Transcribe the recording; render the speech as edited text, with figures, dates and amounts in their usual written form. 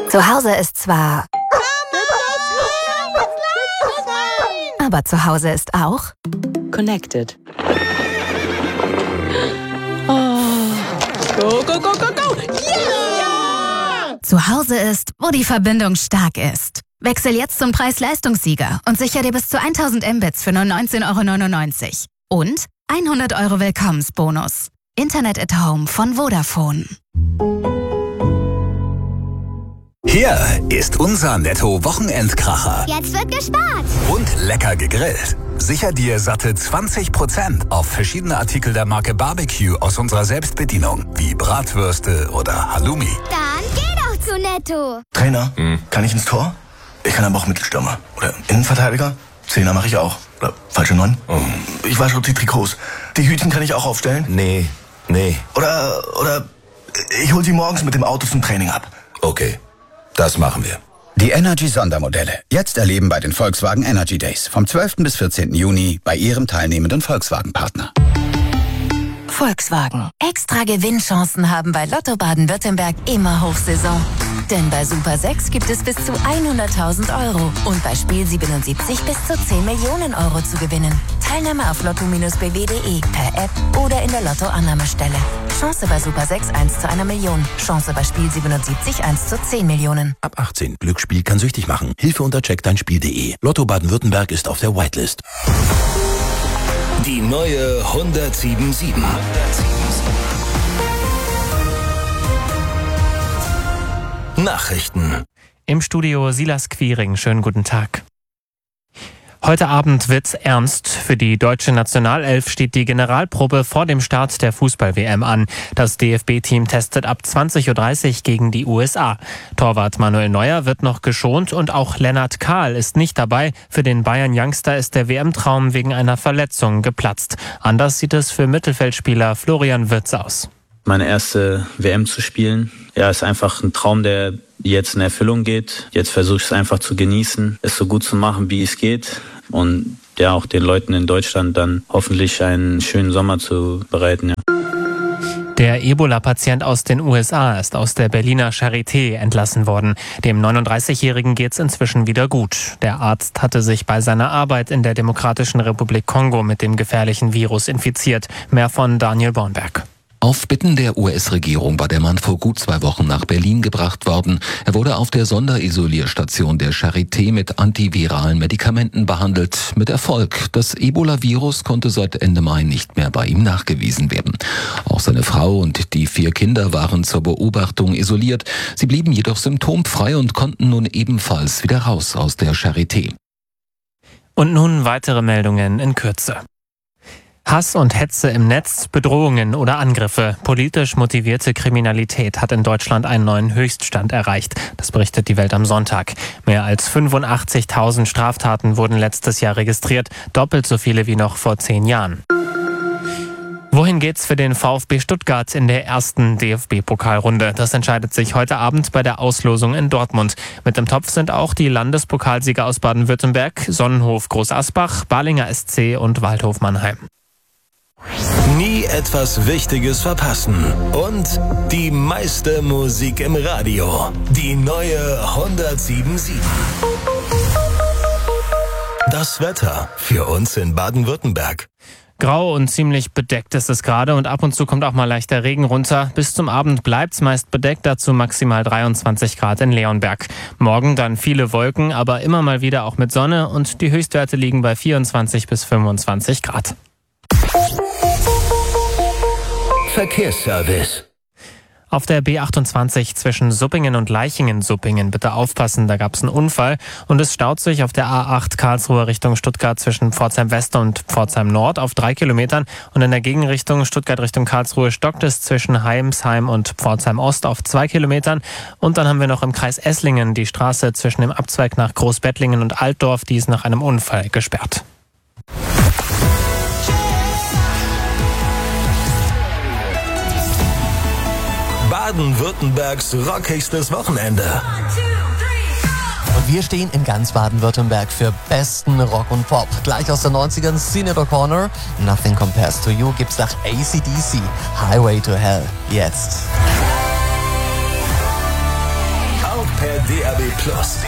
Zu Hause ist zwar... Aber zu Hause ist auch... Connected. Oh. Go, go, go, go, go! Yeah! Zu Hause ist, wo die Verbindung stark ist. Wechsel jetzt zum Preis-Leistungssieger und sicher dir bis zu 1000 Mbits für nur 19,99 €. Und 100 € Willkommensbonus. Internet at Home von Vodafone. Hier ist unser Netto-Wochenendkracher. Jetzt wird gespart. Und lecker gegrillt. Sicher dir satte 20% auf verschiedene Artikel der Marke Barbecue aus unserer Selbstbedienung, wie Bratwürste oder Halloumi. Dann geh doch zu Netto. Trainer, kann ich ins Tor? Ich kann aber auch Mittelstürmer. Oder Innenverteidiger? Zehner mache ich auch. Oder falsche 9? Ich wasche auch die Trikots. Die Hütchen kann ich auch aufstellen? Nee. Oder ich hol sie morgens mit dem Auto zum Training ab. Okay, das machen wir. Die Energy-Sondermodelle. Jetzt erleben bei den Volkswagen Energy Days. Vom 12. bis 14. Juni bei Ihrem teilnehmenden Volkswagen-Partner. Volkswagen. Extra Gewinnchancen haben bei Lotto Baden-Württemberg immer Hochsaison. Denn bei Super 6 gibt es bis zu 100.000 € und bei Spiel 77 bis zu 10 Millionen € zu gewinnen. Teilnahme auf lotto-bw.de, per App oder in der Lotto-Annahmestelle. Chance bei Super 6 1 zu 1 Million. Chance bei Spiel 77 1 zu 10 Millionen. Ab 18. Glücksspiel kann süchtig machen. Hilfe unter checkdeinspiel.de. Lotto Baden-Württemberg ist auf der Whitelist. Die neue 107.7. Nachrichten. Im Studio Silas Quiring. Schönen guten Tag. Heute Abend wird's ernst. Für die deutsche Nationalelf steht die Generalprobe vor dem Start der Fußball-WM an. Das DFB-Team testet ab 20:30 Uhr gegen die USA. Torwart Manuel Neuer wird noch geschont und auch Lennart Kahl ist nicht dabei. Für den Bayern-Youngster ist der WM-Traum wegen einer Verletzung geplatzt. Anders sieht es für Mittelfeldspieler Florian Wirtz aus. Meine erste WM zu spielen, ist einfach ein Traum, der jetzt in Erfüllung geht. Jetzt versuche ich es einfach zu genießen, es so gut zu machen, wie es geht und auch den Leuten in Deutschland dann hoffentlich einen schönen Sommer zu bereiten. Ja. Der Ebola-Patient aus den USA ist aus der Berliner Charité entlassen worden. Dem 39-Jährigen geht's inzwischen wieder gut. Der Arzt hatte sich bei seiner Arbeit in der Demokratischen Republik Kongo mit dem gefährlichen Virus infiziert. Mehr von Daniel Bornberg. Auf Bitten der US-Regierung war der Mann vor gut 2 Wochen nach Berlin gebracht worden. Er wurde auf der Sonderisolierstation der Charité mit antiviralen Medikamenten behandelt. Mit Erfolg. Das Ebola-Virus konnte seit Ende Mai nicht mehr bei ihm nachgewiesen werden. Auch seine Frau und die 4 Kinder waren zur Beobachtung isoliert. Sie blieben jedoch symptomfrei und konnten nun ebenfalls wieder raus aus der Charité. Und nun weitere Meldungen in Kürze. Hass und Hetze im Netz, Bedrohungen oder Angriffe. Politisch motivierte Kriminalität hat in Deutschland einen neuen Höchststand erreicht. Das berichtet die Welt am Sonntag. Mehr als 85.000 Straftaten wurden letztes Jahr registriert, doppelt so viele wie noch vor 10 Jahren. Wohin geht's für den VfB Stuttgart in der ersten DFB-Pokalrunde? Das entscheidet sich heute Abend bei der Auslosung in Dortmund. Mit im Topf sind auch die Landespokalsieger aus Baden-Württemberg, Sonnenhof Groß Asbach, Balinger SC und Waldhof Mannheim. Nie etwas Wichtiges verpassen. Und die meiste Musik im Radio. Die neue 107.7. Das Wetter für uns in Baden-Württemberg. Grau und ziemlich bedeckt ist es gerade und ab und zu kommt auch mal leichter Regen runter. Bis zum Abend bleibt's meist bedeckt, dazu maximal 23 Grad in Leonberg. Morgen dann viele Wolken, aber immer mal wieder auch mit Sonne und die Höchstwerte liegen bei 24 bis 25 Grad. Verkehrsservice. Auf der B28 zwischen Suppingen und Leichingen-Suppingen bitte aufpassen, da gab es einen Unfall und es staut sich auf der A8 Karlsruhe Richtung Stuttgart zwischen Pforzheim West und Pforzheim Nord auf 3 Kilometern und in der Gegenrichtung Stuttgart Richtung Karlsruhe stockt es zwischen Heimsheim und Pforzheim Ost auf 2 Kilometern und dann haben wir noch im Kreis Esslingen die Straße zwischen dem Abzweig nach Großbettlingen und Altdorf, die ist nach einem Unfall gesperrt. Baden-Württembergs rockigstes Wochenende. Und wir stehen in ganz Baden-Württemberg für besten Rock und Pop. Gleich aus den 90ern, Sinead O'Connor, Nothing Compares to You, gibt's nach AC/DC, Highway to Hell, jetzt. Auch per DAB+.